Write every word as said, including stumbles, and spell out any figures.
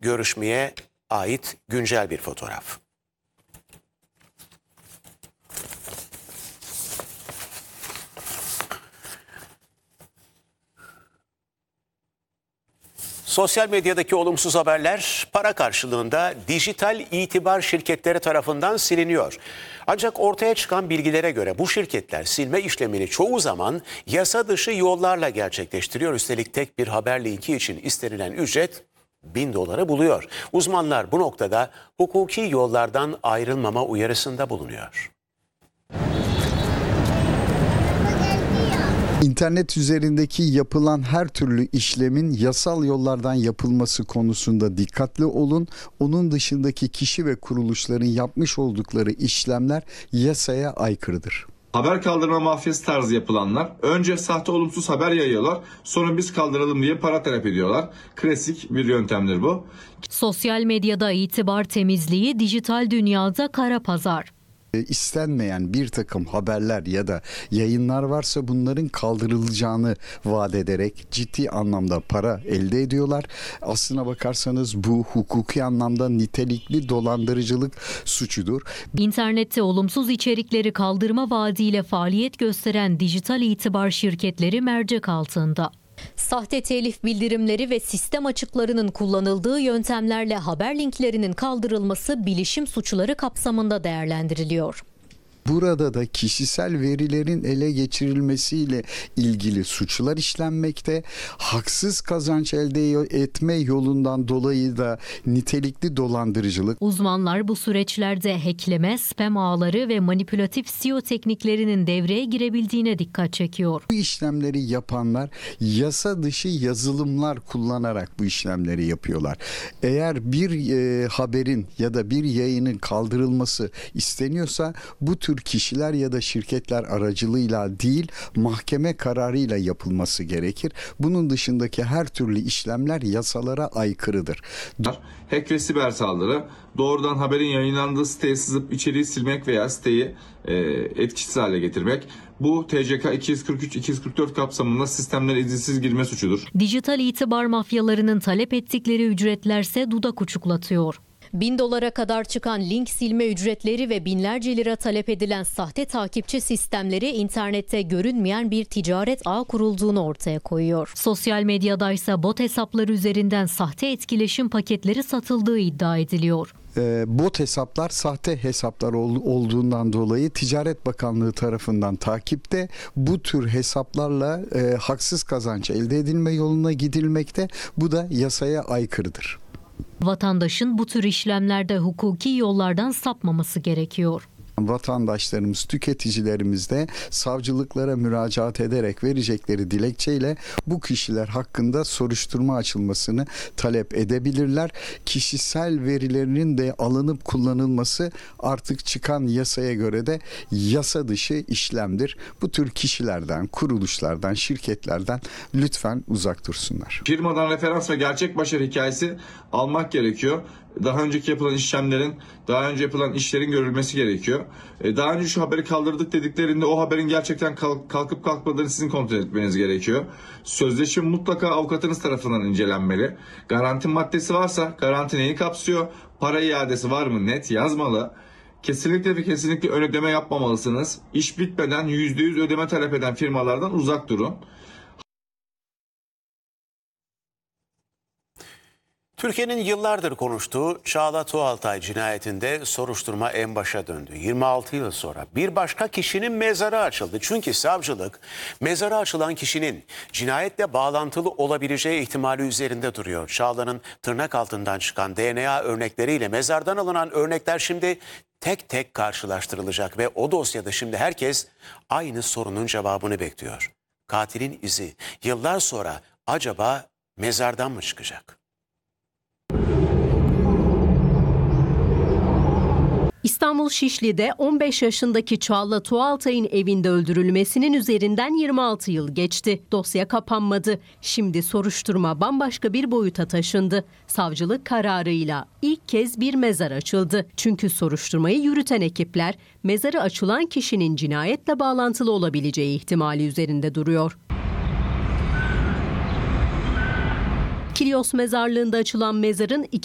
görüşmeye ait güncel bir fotoğraf. Sosyal medyadaki olumsuz haberler para karşılığında dijital itibar şirketleri tarafından siliniyor. Ancak ortaya çıkan bilgilere göre bu şirketler silme işlemini çoğu zaman yasa dışı yollarla gerçekleştiriyor. Üstelik tek bir haber linki için istenilen ücret bin doları buluyor. Uzmanlar bu noktada hukuki yollardan ayrılmama uyarısında bulunuyor. İnternet üzerindeki yapılan her türlü işlemin yasal yollardan yapılması konusunda dikkatli olun. Onun dışındaki kişi ve kuruluşların yapmış oldukları işlemler yasaya aykırıdır. Haber kaldırma mafyası tarzı yapılanlar önce sahte olumsuz haber yayıyorlar, sonra biz kaldıralım diye para talep ediyorlar. Klasik bir yöntemdir bu. Sosyal medyada itibar temizliği, dijital dünyada kara pazar. İstenmeyen bir takım haberler ya da yayınlar varsa bunların kaldırılacağını vaat ederek ciddi anlamda para elde ediyorlar. Aslına bakarsanız bu hukuki anlamda nitelikli dolandırıcılık suçudur. İnternette olumsuz içerikleri kaldırma vaadiyle faaliyet gösteren dijital itibar şirketleri mercek altında. Sahte telif bildirimleri ve sistem açıklarının kullanıldığı yöntemlerle haber linklerinin kaldırılması bilişim suçları kapsamında değerlendiriliyor. Burada da kişisel verilerin ele geçirilmesiyle ilgili suçlar işlenmekte. Haksız kazanç elde etme yolundan dolayı da nitelikli dolandırıcılık. Uzmanlar bu süreçlerde hackleme, spam ağları ve manipülatif S E O tekniklerinin devreye girebildiğine dikkat çekiyor. Bu işlemleri yapanlar yasa dışı yazılımlar kullanarak bu işlemleri yapıyorlar. Eğer bir e, haberin ya da bir yayının kaldırılması isteniyorsa bu tür kişiler ya da şirketler aracılığıyla değil, mahkeme kararıyla yapılması gerekir. Bunun dışındaki her türlü işlemler yasalara aykırıdır. Hack ve siber saldırı, doğrudan haberin yayınlandığı siteye sızıp içeriği silmek veya siteyi e, etkisiz hale getirmek. Bu T C K iki yüz kırk üç iki yüz kırk dört kapsamında sistemlere izinsiz girme suçudur. Dijital itibar mafyalarının talep ettikleri ücretlerse dudak uçuklatıyor. Bin dolara kadar çıkan link silme ücretleri ve binlerce lira talep edilen sahte takipçi sistemleri internette görünmeyen bir ticaret ağı kurulduğunu ortaya koyuyor. Sosyal medyada ise bot hesapları üzerinden sahte etkileşim paketleri satıldığı iddia ediliyor. E, bot hesaplar sahte hesaplar ol, olduğundan dolayı Ticaret Bakanlığı tarafından takipte. Bu tür hesaplarla e, haksız kazanç elde edilme yoluna gidilmekte. Bu da yasaya aykırıdır. Vatandaşın bu tür işlemlerde hukuki yollardan sapmaması gerekiyor. Vatandaşlarımız, tüketicilerimiz de savcılıklara müracaat ederek verecekleri dilekçeyle bu kişiler hakkında soruşturma açılmasını talep edebilirler. Kişisel verilerinin de alınıp kullanılması artık çıkan yasaya göre de yasa dışı işlemdir. Bu tür kişilerden, kuruluşlardan, şirketlerden lütfen uzak dursunlar. Firmadan referans ve gerçek başarı hikayesi almak gerekiyor. Daha önceki yapılan işlemlerin, daha önce yapılan işlerin görülmesi gerekiyor. Daha önce şu haberi kaldırdık dediklerinde o haberin gerçekten kalkıp kalkmadığını sizin kontrol etmeniz gerekiyor. Sözleşme mutlaka avukatınız tarafından incelenmeli. Garanti maddesi varsa garanti neyi kapsıyor? Para iadesi var mı? Net yazmalı. Kesinlikle ve kesinlikle ön ödeme yapmamalısınız. İş bitmeden yüzde yüz ödeme talep eden firmalardan uzak durun. Türkiye'nin yıllardır konuştuğu Çağla Tuğaltay cinayetinde soruşturma en başa döndü. yirmi altı yıl sonra bir başka kişinin mezarı açıldı. Çünkü savcılık mezarı açılan kişinin cinayetle bağlantılı olabileceği ihtimali üzerinde duruyor. Çağla'nın tırnak altından çıkan D N A örnekleriyle mezardan alınan örnekler şimdi tek tek karşılaştırılacak ve o dosyada şimdi herkes aynı sorunun cevabını bekliyor. Katilin izi yıllar sonra acaba mezardan mı çıkacak? İstanbul Şişli'de on beş yaşındaki Çağla Tuğaltay'ın evinde öldürülmesinin üzerinden yirmi altı yıl geçti. Dosya kapanmadı. Şimdi soruşturma bambaşka bir boyuta taşındı. Savcılık kararıyla ilk kez bir mezar açıldı. Çünkü soruşturmayı yürüten ekipler mezarı açılan kişinin cinayetle bağlantılı olabileceği ihtimali üzerinde duruyor. Kilyos mezarlığında açılan mezarın